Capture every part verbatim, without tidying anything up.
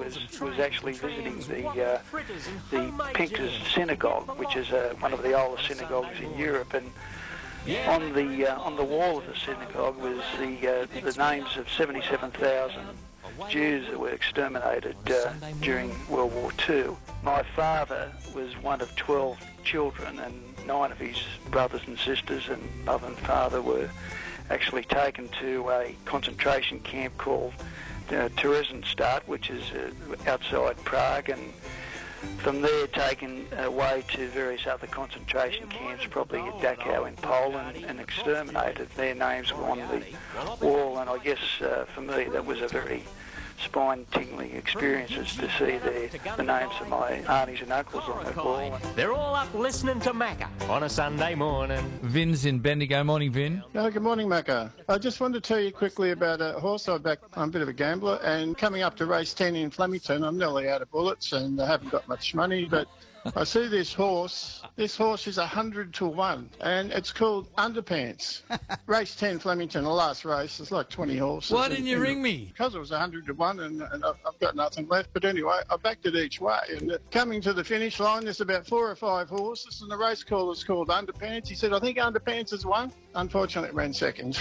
was was actually visiting the uh, the Pinker's Synagogue, which is uh, one of the oldest synagogues in Europe, and on the uh, on the wall of the synagogue was the uh, the names of seventy-seven thousand Jews that were exterminated uh, during World War Two. My father was one of twelve children, and nine of his brothers and sisters and mother and father were actually taken to a concentration camp called uh, Theresienstadt, which is uh, outside Prague, and from there taken away to various other concentration camps, probably at Dachau in Poland, and exterminated. Their names were on the wall, and I guess uh, for me that was a very spine-tingling experiences to see the, the names of my aunties and uncles on the wall. They're all up listening to Macca on a Sunday morning. Vin's in Bendigo. Morning, Vin. Oh, good morning, Macca. I just wanted to tell you quickly about a horse. I'm, back, I'm a bit of a gambler, and coming up to race ten in Flemington, I'm nearly out of bullets and I haven't got much money, but I see this horse. This horse is one hundred to one, and it's called Underpants. Race ten, Flemington, the last race. There's like twenty horses. Why didn't you and, ring me? Because it was one hundred to one, and, and I've, I've got nothing left. But anyway, I backed it each way. And uh, coming to the finish line, there's about four or five horses, and the race caller's called Underpants. He said, I think Underpants has won. Unfortunately, it ran second.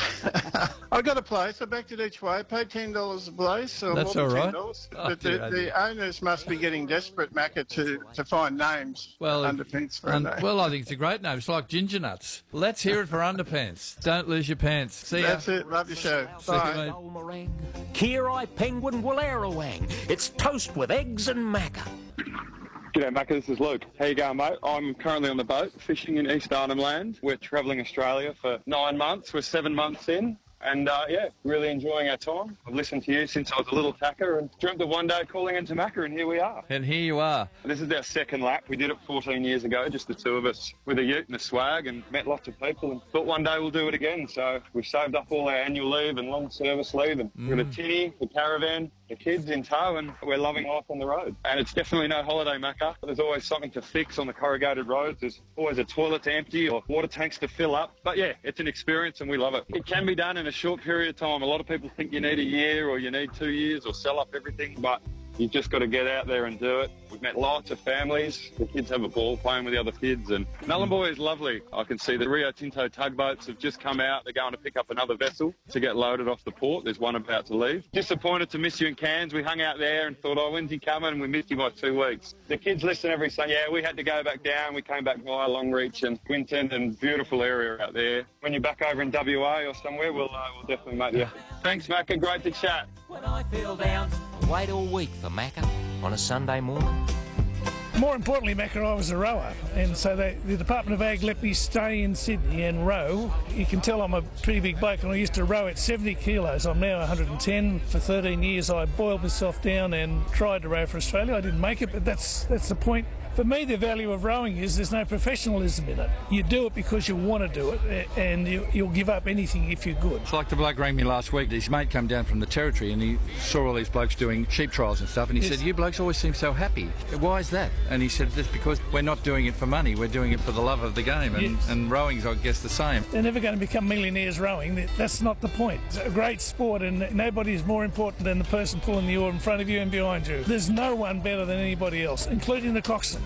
I got a place. I backed it each way. Paid ten dollars a place. Or That's more all than right. ten dollars. Oh, But dear, the, oh, the dear. owners must be getting desperate, Macca, to, to find names. Well, Underpants for un- a name. well, I think it's a great name. It's like Ginger Nuts. Let's hear it for Underpants. Don't lose your pants. See ya. That's it. Love your show. See you, Bye. mate. Meringue, Kiri Penguin Wallerawang. It's toast with eggs and Macca. G'day Macca, this is Luke. How you going, mate? I'm currently on the boat fishing in East Arnhem Land. We're travelling Australia for nine months. We're seven months in. And, uh, yeah, really enjoying our time. I've listened to you since I was a little tacker and dreamt of one day calling into Macca, and here we are. And here you are. This is our second lap. We did it fourteen years ago, just the two of us with a ute and a swag, and met lots of people and thought one day we'll do it again. So we've saved up all our annual leave and long service leave, and we've got a tinny, the caravan, the kids in tow, and we're loving life on the road. And it's definitely no holiday, Macca. There's always something to fix on the corrugated roads. There's always a toilet to empty or water tanks to fill up. But yeah, it's an experience and we love it. It can be done in a short period of time. A lot of people think you need a year or you need two years or sell up everything, but you've just got to get out there and do it. We've met lots of families. The kids have a ball playing with the other kids, and Nullarbor is lovely. I can see the Rio Tinto tugboats have just come out. They're going to pick up another vessel to get loaded off the port. There's one about to leave. Disappointed to miss you in Cairns. We hung out there and thought, oh, when's he coming? And we missed you by two weeks. The kids listen every Sunday. Yeah, we had to go back down. We came back via Longreach and Winton, and beautiful area out there. When you're back over in W A or somewhere, we'll, uh, we'll definitely make you. Thanks, Macca. Great to chat. When I feel down, wait all week for Macca on a Sunday morning. More importantly, Macca, I was a rower, and so they, the Department of Ag let me stay in Sydney and row. You can tell I'm a pretty big bloke, and I used to row at seventy kilos. I'm now one hundred ten. For thirteen years, I boiled myself down and tried to row for Australia. I didn't make it, but that's that's the point. For me, the value of rowing is there's no professionalism in it. You do it because you want to do it, and you, you'll give up anything if you're good. It's like the bloke rang me last week. His mate came down from the Territory and he saw all these blokes doing sheep trials and stuff, and he Yes. said, you blokes always seem so happy. Why is that? And he said, that's because we're not doing it for money. We're doing it for the love of the game. And, Yes. and rowing's, I guess, the same. They're never going to become millionaires rowing. That's not the point. It's a great sport, and nobody is more important than the person pulling the oar in front of you and behind you. There's no one better than anybody else, including the coxswain.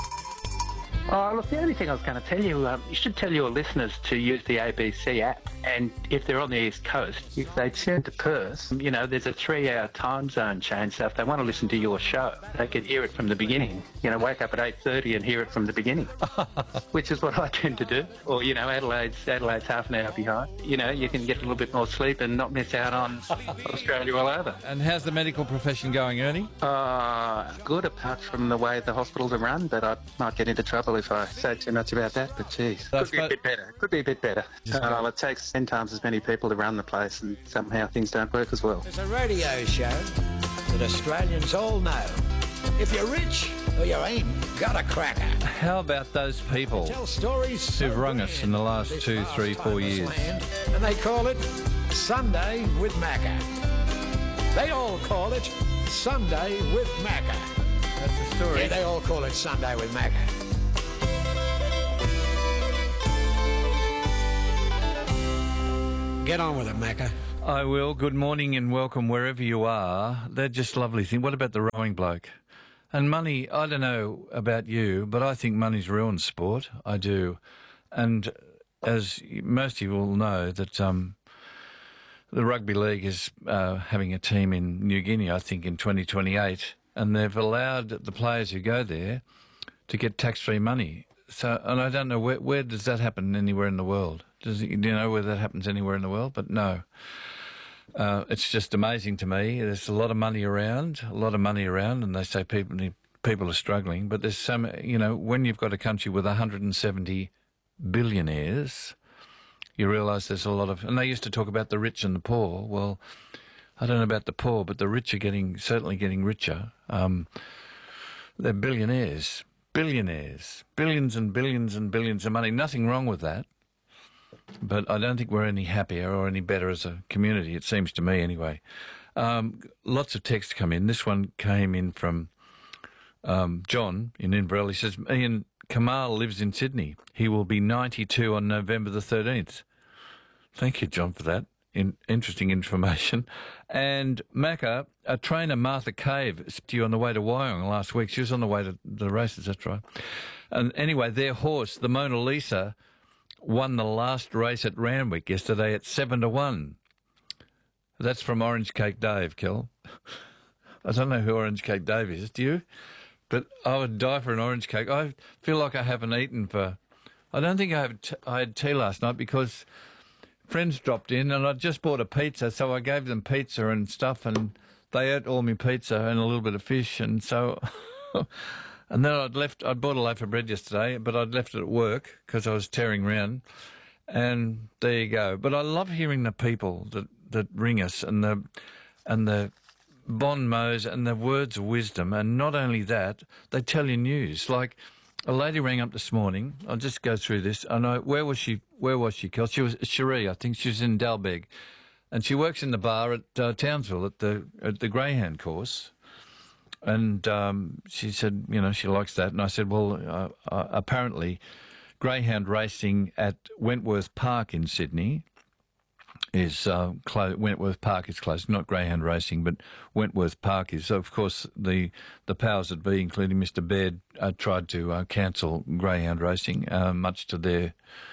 Oh, look, the only thing I was going to tell you, um, you should tell your listeners to use the A B C app. And if they're on the East Coast, if they tune to Perth, you know, there's a three-hour time zone change. So if they want to listen to your show, they can hear it from the beginning. You know, wake up at eight thirty and hear it from the beginning, which is what I tend to do. Or, you know, Adelaide's, Adelaide's half an hour behind. You know, you can get a little bit more sleep and not miss out on Australia all over. And how's the medical profession going, Ernie? Uh, good, apart from the way the hospitals are run, but I might get into trouble if I say too much about that, but geez, That's could be a but- bit better. Could be a bit better. Just Uh, go- well, it takes ten times as many people to run the place, and somehow things don't work as well. There's a radio show that Australians all know. If you're rich or you ain't got a cracker. How about those people Tell stories so who've rung us grand in the last this two, vast three, four timeless years? land, and they call it Sunday with Macca. They all call it Sunday with Macca. That's the story. Yeah, they all call it Sunday with Macca. Get on with it, Macca. I will. Good morning and welcome wherever you are. They're just lovely things. What about the rowing bloke? And money, I don't know about you, but I think money's ruined sport. I do. And as most of you will know, that um, the Rugby League is uh, having a team in New Guinea, I think, in twenty twenty-eight, and they've allowed the players who go there to get tax-free money. So, and I don't know, where, where does that happen anywhere in the world? Does it, do you know where that happens anywhere in the world? But no. Uh, it's just amazing to me. There's a lot of money around, a lot of money around, and they say people people are struggling. But there's some, you know, when you've got a country with one hundred seventy billionaires, you realise there's a lot of, and they used to talk about the rich and the poor. Well, I don't know about the poor, but the rich are getting, certainly getting richer. Um, they're billionaires, billionaires, billions and billions and billions of money. Nothing wrong with that. But I don't think we're any happier or any better as a community, it seems to me anyway. Um, lots of texts come in. This one came in from um, John in Inverell. He says, Ian, Kamal lives in Sydney. He will be ninety-two on November the thirteenth. Thank you, John, for that. In, interesting information. And Macca, a trainer, Martha Cave, spoke to you on the way to Wyong last week. She was on the way to the races, that's right. And anyway, their horse, the Mona Lisa, won the last race at Randwick yesterday at seven to one. That's from Orange Cake Dave, Kel. I don't know who Orange Cake Dave is, do you? But I would die for an orange cake. I feel like I haven't eaten for... I don't think I, have t- I had tea last night because friends dropped in and I just bought a pizza, so I gave them pizza and stuff, and they ate all my pizza and a little bit of fish, and so... And then I'd left, I'd bought a loaf of bread yesterday, but I'd left it at work because I was tearing around. And there you go. But I love hearing the people that, that ring us, and the and the bon mots and the words of wisdom. And not only that, they tell you news. Like a lady rang up this morning. I'll just go through this. I know, where was she? Where was she, Kel? She was Cherie, I think. She was in Dalbeg. And she works in the bar at uh, Townsville at the at the Greyhound course. And um, she said, you know, she likes that. And I said, well, uh, uh, apparently greyhound racing at Wentworth Park in Sydney is uh, closed. Wentworth Park is closed, not greyhound racing, but Wentworth Park is. So, of course, the, the powers that be, including Mister Baird, uh, tried to uh, cancel greyhound racing, uh, much to their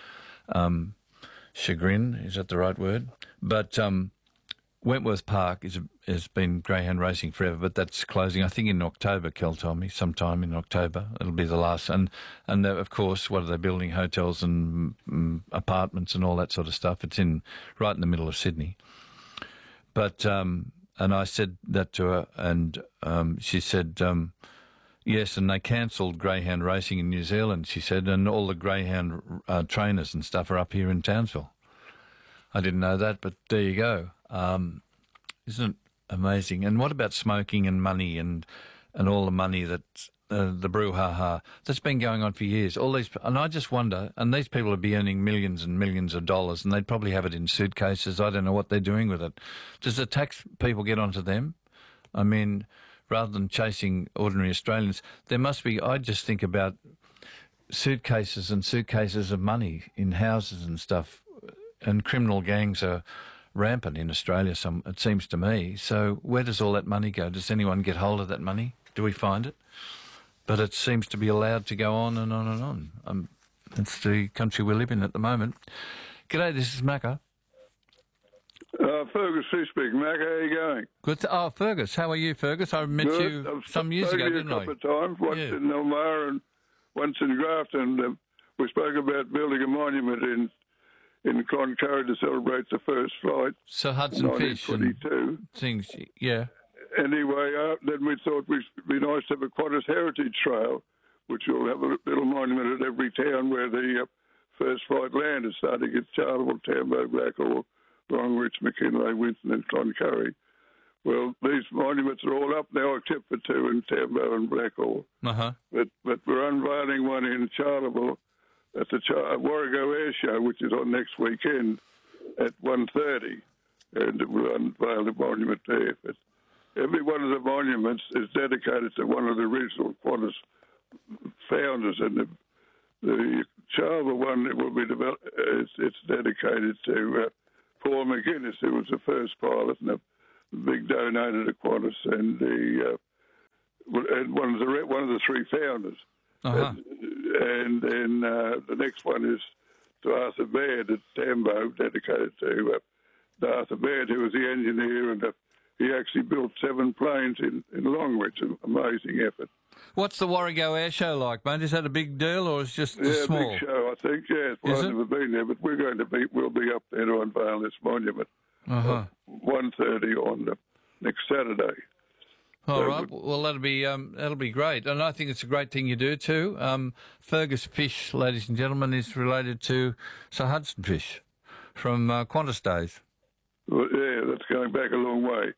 um, chagrin. Is that the right word? But... Um, Wentworth Park is has been greyhound racing forever, but that's closing, I think, in October, Kel told me, sometime in October. It'll be the last. And, and uh, of course, what are they building? Hotels and um, apartments and all that sort of stuff. It's in right in the middle of Sydney. But, um, and I said that to her, and um, she said, um, yes, and they cancelled greyhound racing in New Zealand, she said, and all the greyhound uh, trainers and stuff are up here in Townsville. I didn't know that, but there you go. Um, isn't it amazing? And what about smoking and money and and all the money that uh, the brouhaha that's been going on for years? All these, and I just wonder. And these people would be earning millions and millions of dollars, and they'd probably have it in suitcases. I don't know what they're doing with it. Does the tax people get onto them? I mean, rather than chasing ordinary Australians, there must be. I just think about suitcases and suitcases of money in houses and stuff, and criminal gangs are rampant in Australia, some it seems to me. So where does all that money go? Does anyone get hold of that money? Do we find it? But it seems to be allowed to go on and on and on. Um, it's the country we live in at the moment. G'day, this is Macca. Uh, Fergus Lee speaking. Macca, how are you going? Good. To, oh, Fergus, how are you, Fergus? I met Good. you I've some years ago, you didn't I? a couple of times, once yeah. in Elmar and once in Grafton. Uh, we spoke about building a monument in in Cloncurry to celebrate the first flight. So Hudson Fish and things, yeah. Anyway, uh, then we thought it'd be nice to have a Qantas Heritage Trail, which will have a little monument at every town where the uh, first flight landed, starting at Charleville, Tambo, Blackall, Longreach, McKinley, Winton and Cloncurry. Well, these monuments are all up now except for two in Tambo and Blackall. Uh-huh. But, but we're unveiling one in Charleville at the Char- Warrego Air Show, which is on next weekend at one thirty, and we'll unveil the monument there. But every one of the monuments is dedicated to one of the original Qantas founders, and the, the Charleville one will be developed. It's, it's dedicated to uh, Paul McGuinness, who was the first pilot and a big donator to Qantas, and the uh, and one of the one of the three founders. Uh-huh. And, and then uh, the next one is to Arthur Baird at Tambo, dedicated to, uh, to Arthur Baird, who was the engineer, and uh, he actually built seven planes in, in Longreach. An amazing effort. What's the Warrego Air Show like, mate? Is that a big deal or is it just yeah, small? Yeah, big show, I think. Yeah, well, I've never been there, but we're going to be. We'll be up there to unveil this monument. Uh-huh. Uh, one thirty on the next Saturday. All so right. we, well, that'll be um, that'll be great, and I think it's a great thing you do too. Um, Fergus Fish, ladies and gentlemen, is related to Sir Hudson Fish from uh, Qantas days. Well, yeah, that's going back a long way.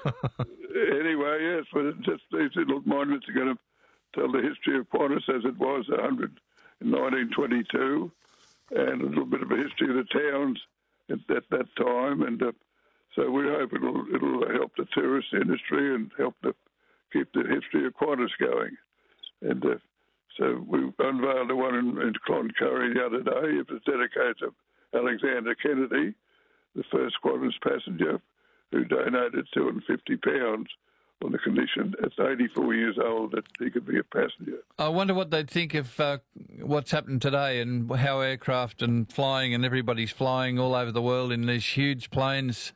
Anyway, yes, but it's just these little monuments are going to tell the history of Qantas as it was one hundred in nineteen twenty-two, and a little bit of a history of the towns at, at that time, and uh, so we hope it'll it'll help the tourist industry and help the keep the history of Qantas going. And uh, so we unveiled the one in, in Cloncurry the other day. It was dedicated to Alexander Kennedy, the first Qantas passenger, who donated two hundred fifty pounds on the condition at eighty-four years old that he could be a passenger. I wonder what they'd think of uh, what's happened today and how aircraft and flying and everybody's flying all over the world in these huge planes.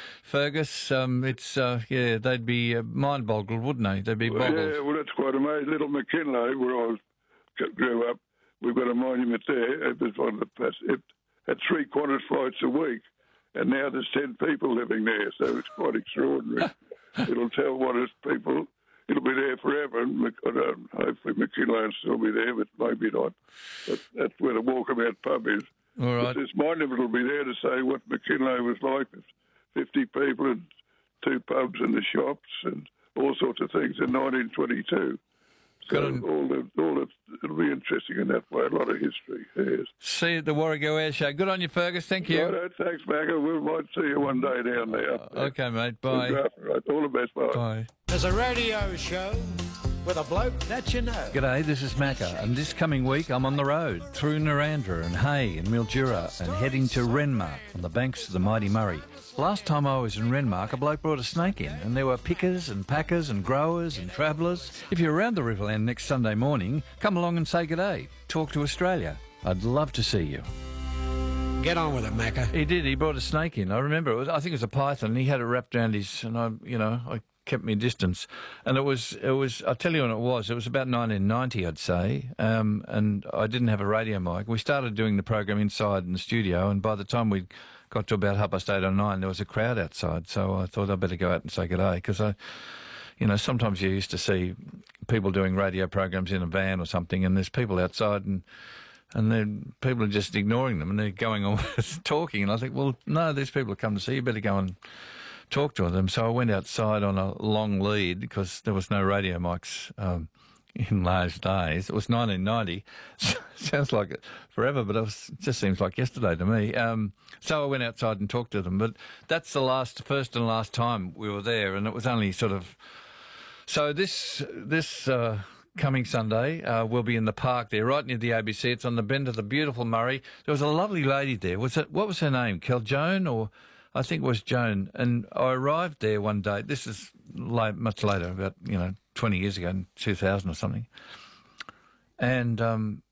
Fergus, um, it's, uh, yeah, they'd be uh, mind-boggled, wouldn't they? They'd be boggled. Yeah, well, that's quite amazing. Little McKinley, where I was, grew up, we've got a monument there. It was one of the, it had three Qantas flights a week, and now there's ten people living there, so it's quite extraordinary. It'll tell what is people. It'll be there forever, and I don't, hopefully McKinley will still be there, but maybe not. But that's where the Walkabout pub is. All right. But this monument will be there to say what McKinley was like. There's fifty people and two pubs and the shops and all sorts of things in nineteen twenty-two. So all the, all the, it'll be interesting in that way. A lot of history. Yes. See you at the Warrego Air Show. Good on you, Fergus. Thank you. Right, thanks, Macca. We might see you one day down there. Uh, okay, mate. Bye. Right. All the best. Bye. Bye. There's a radio show with a bloke that you know. G'day, this is Macca, and this coming week I'm on the road through Narrandera and Hay and Mildura and heading to Renmark on the banks of the mighty Murray. Last time I was in Renmark, a bloke brought a snake in, and there were pickers and packers and growers and travellers. If you're around the Riverland next Sunday morning, come along and say g'day. Talk to Australia. I'd love to see you. Get on with it, Macca. He did. He brought a snake in. I remember. It was, I think it was a python. He had it wrapped around his, and I, you know, I kept me distance. And it was, it was. I'll tell you when it was. It was about nineteen ninety, I'd say. Um, and I didn't have a radio mic. We started doing the program inside in the studio, and by the time we got to about half past eight or nine, there was a crowd outside. So I thought I'd better go out and say good day, because I, you know, sometimes you used to see people doing radio programs in a van or something, and there's people outside, and and then people are just ignoring them, and they're going on talking. And I think, well, no, these people have come to see you. You better go and talk to them. So I went outside on a long lead because there was no radio mics um, in those days. It was nineteen ninety. Sounds like it forever, but it, was, it just seems like yesterday to me. Um, so I went outside and talked to them. But that's the last, first and last time we were there, and it was only sort of. So this this uh, coming Sunday, uh, we'll be in the park there, right near the A B C. It's on the bend of the beautiful Murray. There was a lovely lady there. Was it? What was her name? Kel Joan, or I think it was Joan. And I arrived there one day. This is late, much later, about you know twenty years ago, in two thousand or something. And um,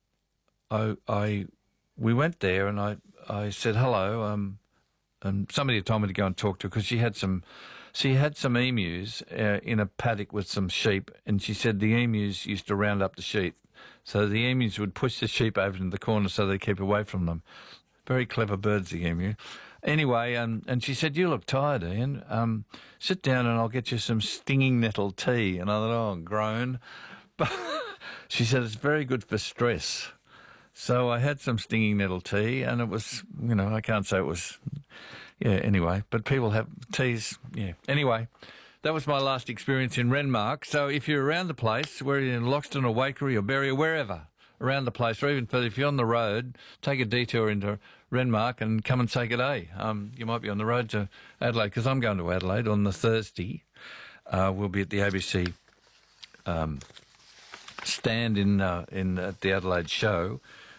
I I we went there, and I I said hello. Um, and somebody had told me to go and talk to her because she had some. She had some emus uh, in a paddock with some sheep, and she said the emus used to round up the sheep. So the emus would push the sheep over into the corner so they keep away from them. Very clever birds, the emu. Anyway, um, and she said, you look tired, Ian. Um, sit down and I'll get you some stinging nettle tea. And I thought, oh, groan. But she said it's very good for stress. So I had some stinging nettle tea, and it was, you know, I can't say it was... Yeah, anyway, but people have teas, yeah. Anyway, that was my last experience in Renmark. So if you're around the place, whether you're in Loxton or Waikerie or Berry or wherever around the place, or even further, if you're on the road, take a detour into Renmark and come and say good day. Um, you might be on the road to Adelaide, because I'm going to Adelaide on the Thursday. Uh, we'll be at the A B C um, stand in uh, in at the Adelaide show.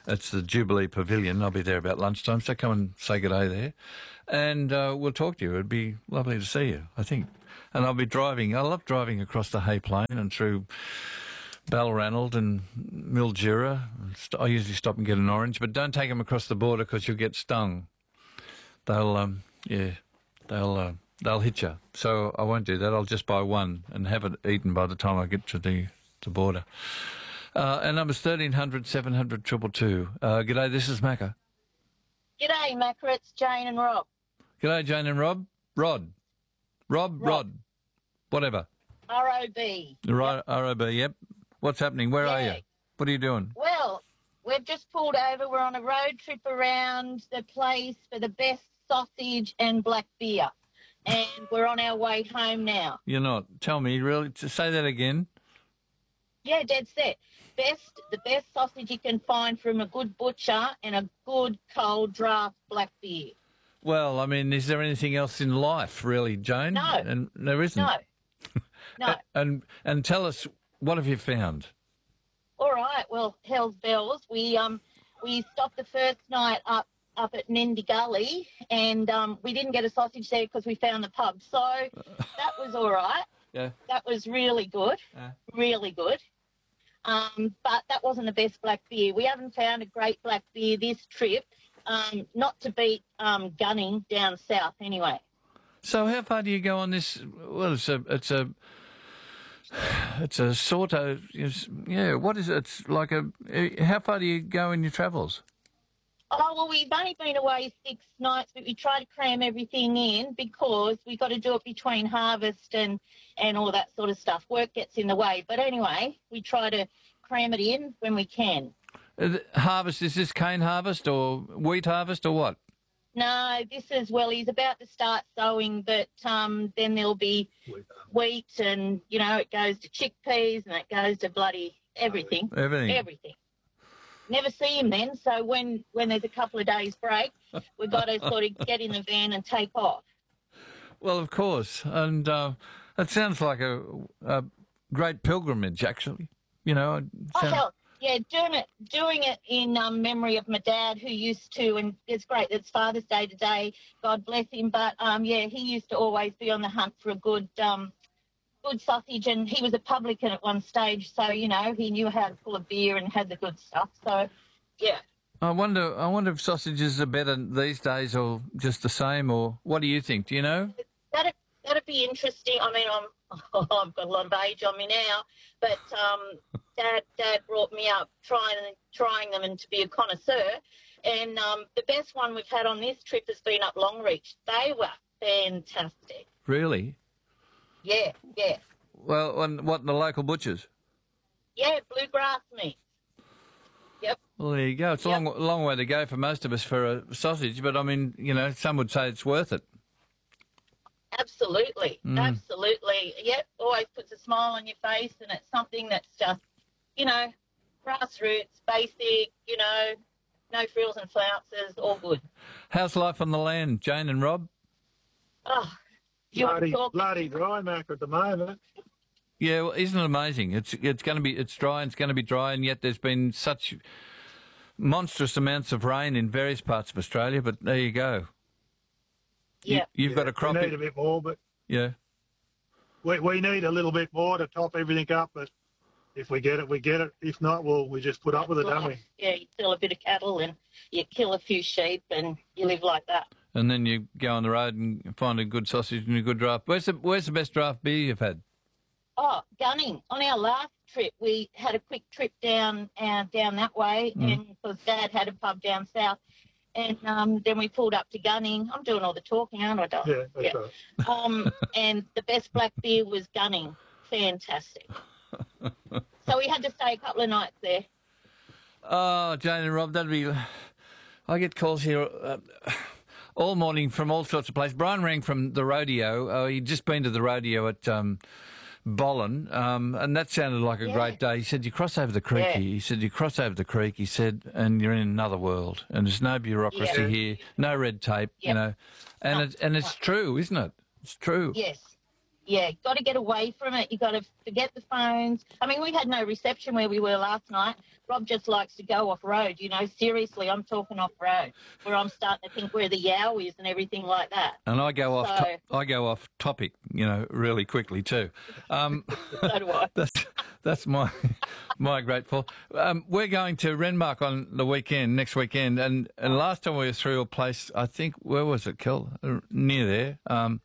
It's the Jubilee Pavilion. I'll be there about lunchtime, so come and say good day there. And uh, we'll talk to you. It'd be lovely to see you, I think. And I'll be driving. I love driving across the Hay Plain and through Balranald and Mildura. I usually stop and get an orange, but don't take them across the border because you'll get stung. They'll, um, yeah, they'll uh, they'll hit you. So I won't do that. I'll just buy one and have it eaten by the time I get to the, the border. Uh, and number's thirteen hundred, seven hundred, two two two. Uh, g'day, this is Macca. G'day, Macca. It's Jane and Rob. G'day, Jane and Rob. Rod. Rob, Rod. Rod. Whatever. R O B. Right, yep. R O B, yep. What's happening? Where yeah. are you? What are you doing? Well, we've just pulled over. We're on a road trip around the place for the best sausage and black beer. And we're on our way home now. You're not. Tell me, really? To say that again? Yeah, dead set. Best, the best sausage you can find from a good butcher and a good cold draft black beer. Well, I mean, is there anything else in life, really, Jane? No. And there isn't. No. No. and and tell us, what have you found? All right. Well, hell's bells. We um we stopped the first night up up at Nendy Gully, and um we didn't get a sausage there because we found the pub. So that was all right. Yeah. That was really good. Yeah. Really good. Um, but that wasn't the best black beer. We haven't found a great black beer this trip. Um, not to beat um, Gunning down south, anyway. So how far do you go on this? Well, it's a, it's a, it's a sort of, yeah. What is it? It's like a. How far do you go in your travels? Oh well, we've only been away six nights, but we try to cram everything in because we got to do it between harvest and and all that sort of stuff. Work gets in the way, but anyway, we try to cram it in when we can. Harvest, is this cane harvest or wheat harvest or what? No, this is, well, he's about to start sowing, but um, then there'll be wheat and, you know, it goes to chickpeas and it goes to bloody everything. Everything. Everything. Never see him then, so when, when there's a couple of days break, we've got to sort of get in the van and take off. Well, of course, and uh, it sounds like a, a great pilgrimage, actually. You know, it Oh, sounds... hell. Yeah, doing it, doing it in um, memory of my dad, who used to, and it's great. It's Father's Day today. God bless him. But um, yeah, he used to always be on the hunt for a good, um, good sausage, and he was a publican at one stage, so you know he knew how to pull a beer and had the good stuff. So, yeah. I wonder. I wonder if sausages are better these days, or just the same, or what do you think? Do you know? That'd that'd be interesting. I mean, I'm I've got a lot of age on me now, but um. Dad, Dad brought me up trying trying them and to be a connoisseur. And um, the best one we've had on this trip has been up Longreach. They were fantastic. Really? Yeah, yeah. Well, and what, the local butchers? Yeah, bluegrass meat. Yep. Well, there you go. It's a yep. long, long way to go for most of us for a sausage, but I mean, you know, some would say it's worth it. Absolutely, mm. absolutely. Yep, always puts a smile on your face, and it's something that's just, you know, grassroots, basic, you know, no frills and flounces, all good. How's life on the land, Jane and Rob? Oh, you bloody, talk... bloody dry, Mac, at the moment. Yeah, well, isn't it amazing? It's it's going to be it's dry and it's going to be dry, and yet there's been such monstrous amounts of rain in various parts of Australia. But there you go. Yeah, you, you've yeah, got a crop. We need a bit more, but yeah, we we need a little bit more to top everything up. But if we get it, we get it. If not, well, we just put up with it, don't we? Yeah, you sell a bit of cattle and you kill a few sheep and you live like that. And then you go on the road and find a good sausage and a good draft. Where's the Where's the best draft beer you've had? Oh, Gunning. On our last trip, we had a quick trip down uh, down that way, mm. and because Dad had a pub down south. And um, then we pulled up to Gunning. I'm doing all the talking, aren't I, Doc? Yeah, that's yeah. right. Um, and the best black beer was Gunning. Fantastic. So we had to stay a couple of nights there. Oh, Jane and Rob, that'd be... I get calls here uh, all morning from all sorts of places. Brian rang from the rodeo. Uh, he'd just been to the rodeo at... Um, Bollen, um, and that sounded like a yeah. great day. He said, you cross over the creek, yeah. he said, you cross over the creek, he said, and you're in another world, and there's no bureaucracy yeah. here, no red tape, yep. you know, and, no, it, and it's no. true, isn't it? It's true. Yes, yeah, got to get away from it. You got to forget the phones. I mean, we had no reception where we were last night. Rob just likes to go off-road, you know. Seriously, I'm talking off-road, where I'm starting to think where the yow is and everything like that. And I go off. So- To- I go off topic, you know, really quickly too. Um, So do I. that's that's my my grateful. Um, we're going to Renmark on the weekend, next weekend, and, and last time we were through a place, I think, where was it, Kel? Uh, Near there. Um,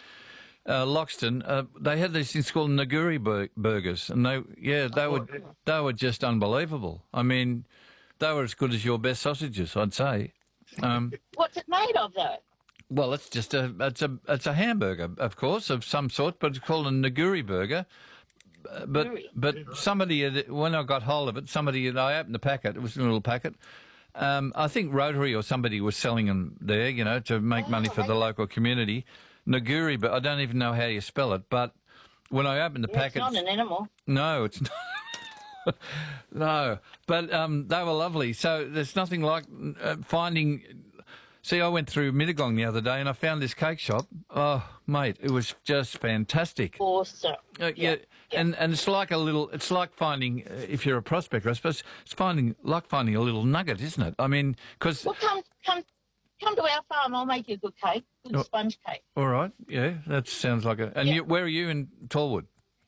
Uh, Loxton, uh, they had these things called Naguri bur- burgers, and they, yeah, they were they were just unbelievable. I mean, they were as good as your best sausages, I'd say. Um, What's it made of, though? well, it's just a it's a it's a hamburger, of course, of some sort, but it's called a Naguri burger. Uh, But but somebody had- when I got hold of it, somebody had, I opened the packet. It was a little packet. Um, I think Rotary or somebody was selling them there, you know, to make money for the local community. Naguri, but I don't even know how you spell it. But when I opened the Yeah, packet, it's not an animal. no, it's not. No, but um, they were lovely. So there's nothing like uh, finding. See, I went through Mittagong the other day and I found this cake shop. Oh, mate, it was just fantastic. Awesome. Uh, yeah, and and it's like a little. It's like finding, uh, if you're a prospector, I suppose it's finding like finding a little nugget, isn't it? I mean, because. Well, come, come, come to our farm. I'll make you a good cake, good Oh. sponge cake. All right, yeah, that sounds like a. And Yeah. you, where are you in Tallwood?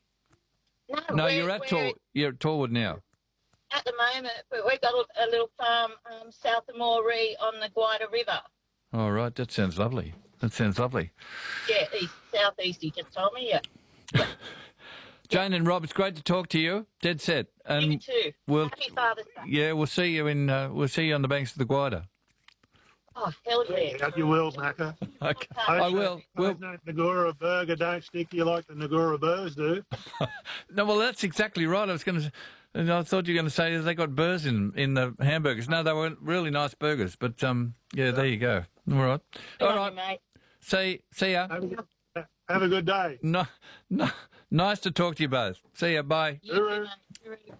No, No, we're- you're at we're Tall. You're at Tallwood now. At the moment, but we've got a, a little farm um, south of Moree on the Guida River. All right, that sounds lovely. That sounds lovely. Yeah, east, southeast, he just told me, yeah. Jane and Rob, it's great to talk to you. Dead set. And You too. We'll, Happy Father's Day. yeah, we'll see you in. Uh, we'll see you on the banks of the Guida. Oh, hell yeah. Out you will, Macca. Okay, I will. Well, No Nagura burger don't stick to you like the Nagura burgers do. no, well, that's exactly right. I was going to. And I thought you were going to say they got burrs in in the hamburgers. No, they were really nice burgers. But um, yeah, there you go. All right, Good all on right. you, mate. See, see ya. Have a good, have a good day. No, no, nice to talk to you both. See ya. Bye. You too, mate. Hooroo.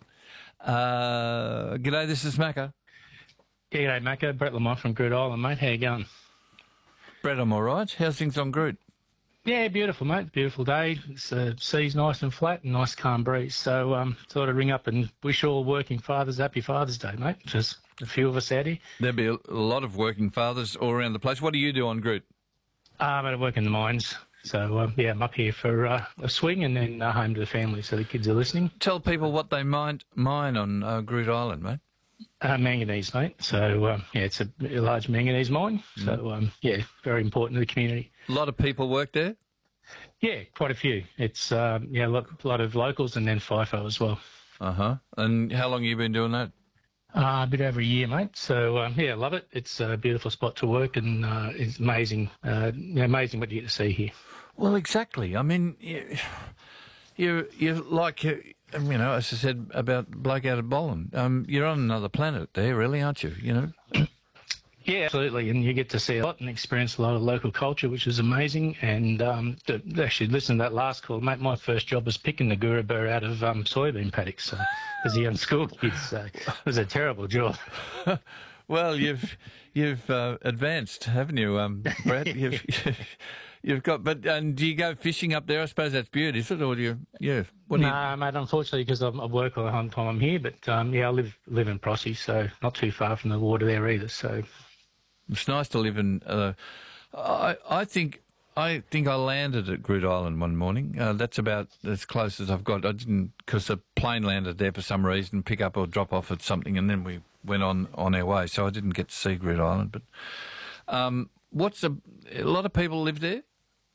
Uh, g'day. This is Macca. Yeah, g'day, Macca. Brett Lamont from Groot Island, mate. How you going? Brett, I'm all right. How's things on Groot? Yeah, beautiful, mate. Beautiful day. It's, uh, sea's nice and flat and nice calm breeze. So um, thought I'd ring up and wish all working fathers happy Father's Day, mate. Just a few of us out here. There'll be a, a lot of working fathers all around the place. What do you do on Groot? Um, I work in the mines. So, um, yeah, I'm up here for uh, a swing and then uh, home to the family so the kids are listening. Tell people what they mine, mine on uh, Groot Island, mate. Uh, manganese, mate. So, um, yeah, it's a, a large manganese mine. So, um, yeah, very important to the community. A lot of people work there? Yeah, quite a few. It's, um, yeah, a lot, a lot of locals and then FIFO as well. Uh-huh. And how long have you been doing that? Uh, a bit over a year, mate. So, um, yeah, love it. It's a beautiful spot to work and uh, it's amazing, uh, yeah, amazing what you get to see here. Well, exactly. I mean, you, you, you're like, you you know, as I said about bloke out of Boland, um, you're on another planet there, really, aren't you? You know? Yeah, absolutely. And you get to see a lot and experience a lot of local culture, which is amazing. And um, to actually listen to that last call, mate, my first job was picking the Gura burr out of um, soybean paddocks so, as a young school kid. So it was a terrible job. Well, you've you've uh, advanced, haven't you, um, Brett? You've, you've got, but and do you go fishing up there? I suppose that's Bute, is it? Or do you, yeah. What do you, Nah, mate, unfortunately, because I work all the time I'm here. But, um, yeah, I live live in Prossie, so not too far from the water there either. So it's nice to live in. Uh, I I think I think I landed at Groot Island one morning. Uh, that's about as close as I've got. I didn't because the plane landed there for some reason, pick up or drop off at something, and then we went on, on our way. So I didn't get to see Groot Island. But um, what's a, a lot of people live there?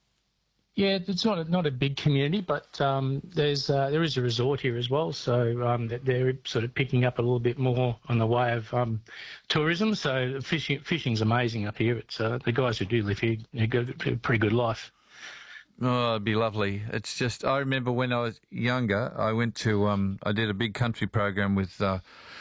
yeah, it's not a, not a big community, but um, there's uh, there is a resort here as well. So um, that they're sort of picking up a little bit more on the way of um, tourism. So fishing fishing's amazing up here. It's uh, the guys who do live here, they've got a pretty good life. Oh, it'd be lovely. It's just, I remember when I was younger, I went to, um, I did a big country program with, uh,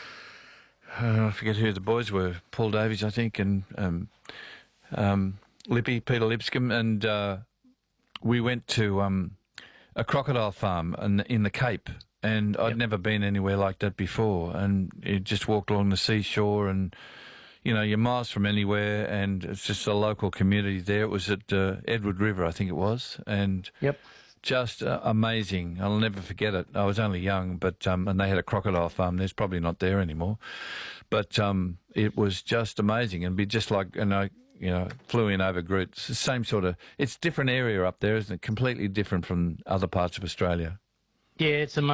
I forget who the boys were, Paul Davies, I think, and um, um, Lippy, Peter Lipscomb, and uh, we went to um, a crocodile farm in, in the Cape, and I'd Yep. never been anywhere like that before, and you just walked along the seashore and, you know, you're miles from anywhere, and it's just a local community there. It was at uh, Edward River, I think it was, and Yep. Just uh, amazing. I'll never forget it. I was only young, but um, and they had a crocodile farm. There's probably not there anymore, but um, it was just amazing. And be just like, and I, you know, flew in over Groot. It's the same sort of. It's a different area up there, isn't it? Completely different from other parts of Australia. Yeah, it's amazing.